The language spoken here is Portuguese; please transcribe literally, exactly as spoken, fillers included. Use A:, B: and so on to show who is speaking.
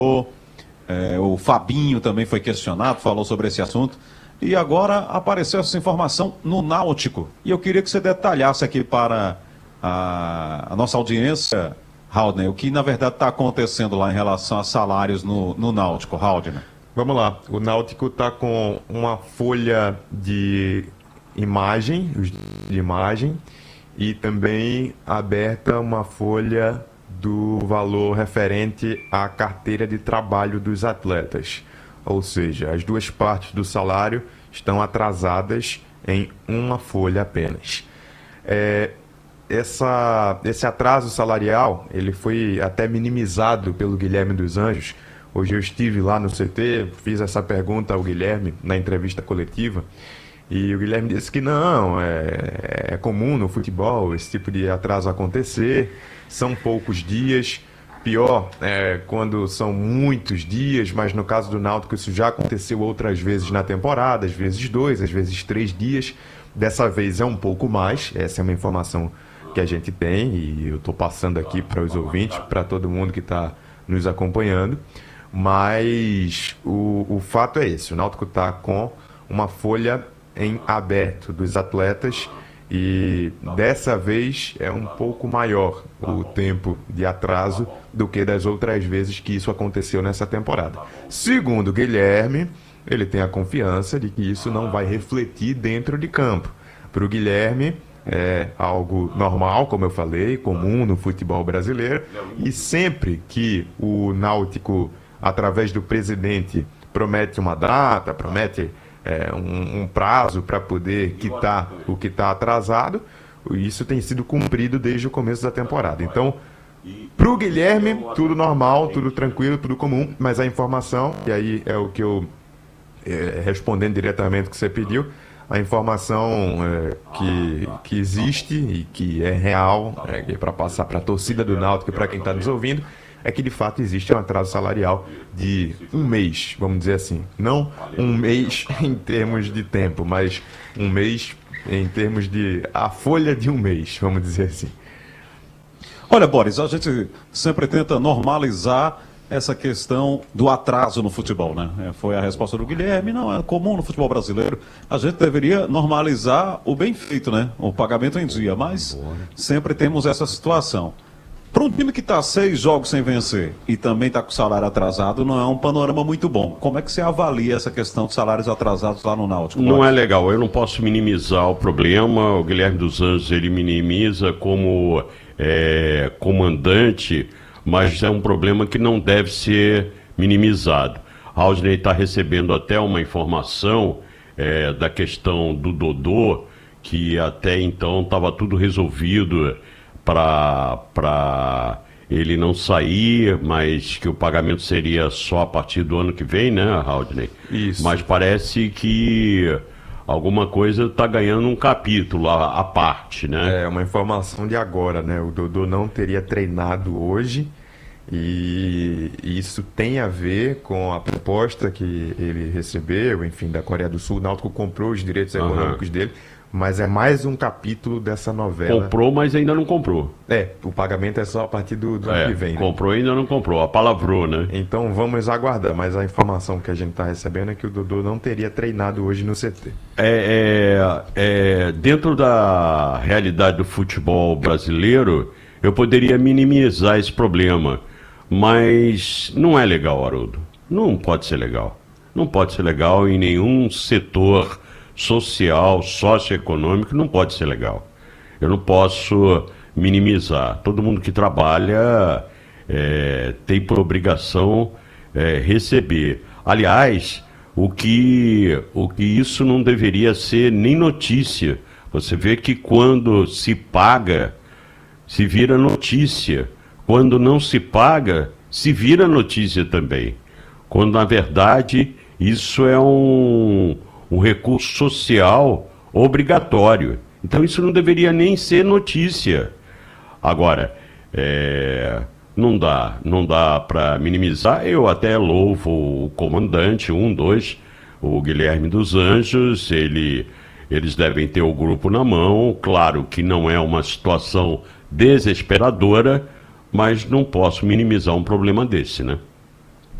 A: É, o Fabinho também foi questionado, falou sobre esse assunto. E agora apareceu essa informação no Náutico. E eu queria que você detalhasse aqui para a, a nossa audiência, Haldner, o que na verdade está acontecendo lá em relação a salários no, no Náutico, Haldner.
B: Vamos lá, o Náutico está com uma folha de imagem, de imagem, e também aberta uma folha do valor referente à carteira de trabalho dos atletas. Ou seja, as duas partes do salário estão atrasadas em uma folha apenas. É, essa, esse atraso salarial ele foi até minimizado pelo Guilherme dos Anjos. Hoje eu estive lá no C T, fiz essa pergunta ao Guilherme na entrevista coletiva, e o Guilherme disse que não, é, é comum no futebol esse tipo de atraso acontecer, são poucos dias. Pior é quando são muitos dias, mas no caso do Náutico isso já aconteceu outras vezes na temporada, às vezes dois, às vezes três dias. Dessa vez é um pouco mais, essa é uma informação que a gente tem e eu estou passando aqui para os ouvintes, para todo mundo que está nos acompanhando. Mas o, o fato é esse, o Náutico está com uma folha em aberto dos atletas e dessa vez é um pouco maior o tempo de atraso do que das outras vezes que isso aconteceu nessa temporada. Segundo o Guilherme, ele tem a confiança de que isso não vai refletir dentro de campo. Para o Guilherme é algo normal, como eu falei, comum no futebol brasileiro, e sempre que o Náutico, através do presidente, promete uma data, promete É, um, um prazo para poder quitar o que está atrasado, isso tem sido cumprido desde o começo da temporada. Então, para o Guilherme, tudo normal, tudo tranquilo, tudo comum, mas a informação, e aí é o que eu, é, respondendo diretamente o que você pediu, a informação é, que, que existe e que é real, é, para passar para a torcida do Náutico e para quem está nos ouvindo, é que de fato existe um atraso salarial de um mês, vamos dizer assim. Não um mês em termos de tempo, mas um mês em termos de a folha de um mês, vamos dizer assim.
A: Olha, Boris, a gente sempre tenta normalizar essa questão do atraso no futebol, né? Foi a resposta do Guilherme, não é comum no futebol brasileiro. A gente deveria normalizar o bem feito, né? O pagamento em dia, mas sempre temos essa situação. Para um time que está seis jogos sem vencer e também está com o salário atrasado, não é um panorama muito bom. Como é que você avalia essa questão de salários atrasados lá no Náutico?
C: Não é legal, eu não posso minimizar o problema. O Guilherme dos Anjos, ele minimiza como é, comandante, mas é um problema que não deve ser minimizado. Haldner está recebendo até uma informação é, da questão do Dodô, que até então estava tudo resolvido para ele não sair, mas que o pagamento seria só a partir do ano que vem, né, Haldner?
B: Isso.
C: Mas parece que alguma coisa está ganhando um capítulo à, à parte, né?
B: É uma informação de agora, né? O Dodô não teria treinado hoje e isso tem a ver com a proposta que ele recebeu, enfim, da Coreia do Sul. O Náutico comprou os direitos
C: Aham.
B: econômicos dele. Mas é mais um capítulo dessa novela.
C: Comprou, mas ainda não comprou.
B: É, o pagamento é só a partir do, do
C: É,
B: ano que vem. Né?
C: comprou e ainda não comprou, apalavrou, né?
B: Então vamos aguardar, mas a informação que a gente está recebendo é que o Dodô não teria treinado hoje no C T.
C: É, é, é, dentro da realidade do futebol brasileiro, eu poderia minimizar esse problema, mas não é legal, Haroldo. Não pode ser legal. Não pode ser legal em nenhum setor social, socioeconômico, não pode ser legal. Eu não posso minimizar. Todo mundo que trabalha é, tem por obrigação é, receber. Aliás, o que, o que isso não deveria ser nem notícia. Você vê que quando se paga, se vira notícia. Quando não se paga, se vira notícia também. Quando, na verdade, isso é um... um recurso social obrigatório. Então isso não deveria nem ser notícia. Agora, é, não dá, não dá para minimizar. Eu até louvo o comandante, um, dois, o Guilherme dos Anjos, ele, eles devem ter o grupo na mão. Claro que não é uma situação desesperadora, mas não posso minimizar um problema desse, né?